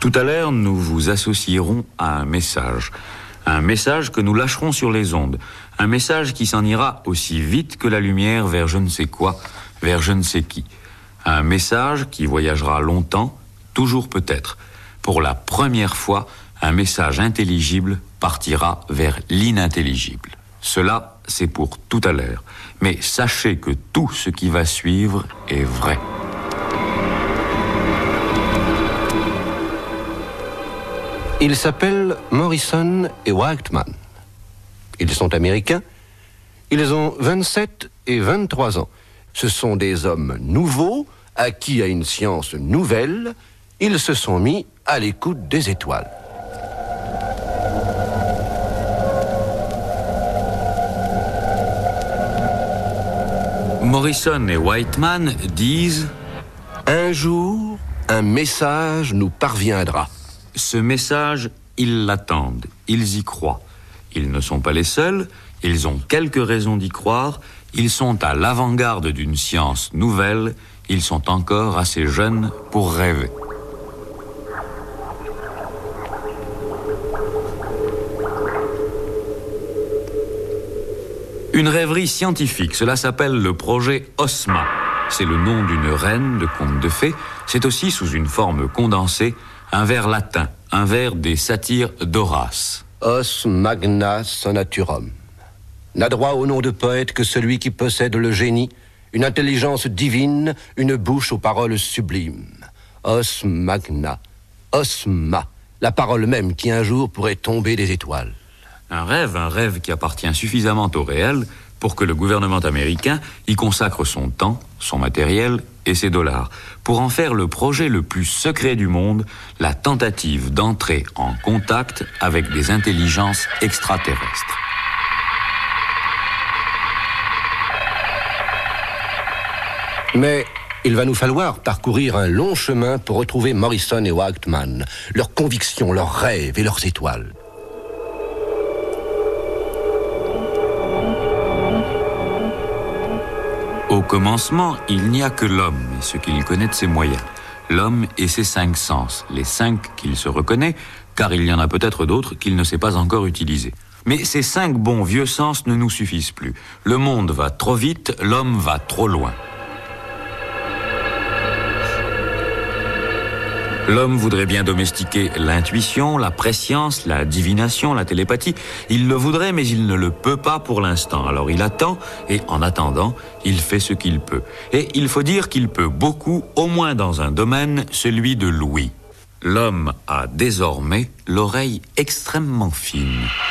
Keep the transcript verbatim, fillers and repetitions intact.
Tout à l'heure, nous vous associerons à un message. Un message que nous lâcherons sur les ondes. Un message qui s'en ira aussi vite que la lumière vers je ne sais quoi, vers je ne sais qui. Un message qui voyagera longtemps, toujours peut-être. Pour la première fois, un message intelligible partira vers l'inintelligible. Cela, c'est pour tout à l'heure. Mais sachez que tout ce qui va suivre est vrai. Ils s'appellent Morrison et Whiteman. Ils sont américains. Ils ont vingt-sept et vingt-trois ans. Ce sont des hommes nouveaux, acquis à une science nouvelle. Ils se sont mis à l'écoute des étoiles. Morrison et Whiteman disent « Un jour, un message nous parviendra. » Ce message, ils l'attendent, ils y croient. Ils ne sont pas les seuls, ils ont quelques raisons d'y croire, ils sont à l'avant-garde d'une science nouvelle, ils sont encore assez jeunes pour rêver. Une rêverie scientifique, cela s'appelle le projet Ozma. C'est le nom d'une reine de conte de fées, c'est aussi sous une forme condensée, un vers latin, un vers des satires d'Horace. Os magna sonaturum. N'a droit au nom de poète que celui qui possède le génie, une intelligence divine, une bouche aux paroles sublimes. Os magna, osma, la parole même qui un jour pourrait tomber des étoiles. Un rêve, un rêve qui appartient suffisamment au réel pour que le gouvernement américain y consacre son temps, son matériel et ses dollars, pour en faire le projet le plus secret du monde, la tentative d'entrer en contact avec des intelligences extraterrestres. Mais il va nous falloir parcourir un long chemin pour retrouver Morrison et Whiteman, leurs convictions, leurs rêves et leurs étoiles. Au commencement, il n'y a que l'homme et ce qu'il connaît de ses moyens. L'homme et ses cinq sens, les cinq qu'il se reconnaît, car il y en a peut-être d'autres qu'il ne sait pas encore utiliser. Mais ces cinq bons vieux sens ne nous suffisent plus. Le monde va trop vite, l'homme va trop loin. L'homme voudrait bien domestiquer l'intuition, la prescience, la divination, la télépathie. Il le voudrait, mais il ne le peut pas pour l'instant. Alors il attend, et en attendant, il fait ce qu'il peut. Et il faut dire qu'il peut beaucoup, au moins dans un domaine, celui de l'ouïe. L'homme a désormais l'oreille extrêmement fine.